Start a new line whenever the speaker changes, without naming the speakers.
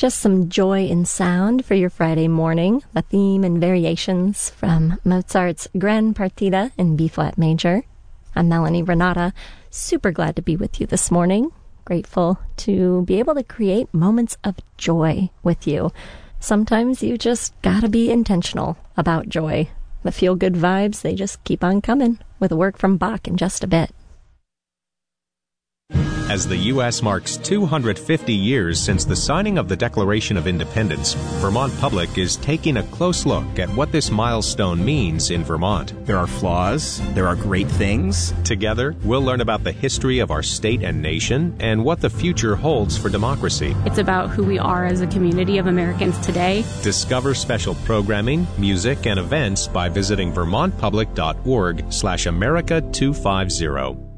Just some joy in sound for your Friday morning. The theme and variations from Mozart's Gran Partita in B-flat major. I'm Melanie Renata. Super glad to be with you this morning. Grateful to be able to create moments of joy with you. Sometimes you just gotta be intentional about joy. The feel-good vibes, they just keep on coming with a work from Bach in just a bit.
As the U.S. marks 250 years since the signing of the Declaration of Independence, Vermont Public is taking a close look at what this milestone means in Vermont.
There are flaws, there are great things.
Together, we'll learn about the history of our state and nation and what the future holds for democracy.
It's about who we are as a community of Americans today.
Discover special programming, music, and events by visiting vermontpublic.org/America250.